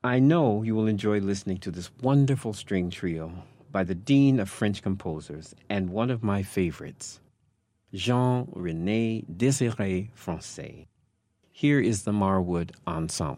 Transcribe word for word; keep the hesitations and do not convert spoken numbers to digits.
I know you will enjoy listening to this wonderful string trio by the Dean of French Composers and one of my favorites, Jean-René Désiré Francais. Here is the Marwood Ensemble.